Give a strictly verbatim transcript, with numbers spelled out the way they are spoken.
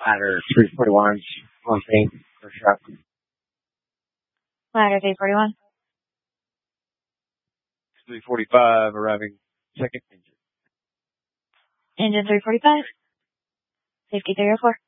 Ladder three forty-one, one thing, first shot. Ladder three forty-one. three forty-five, arriving second engine. Engine three forty-five. Safety three oh four.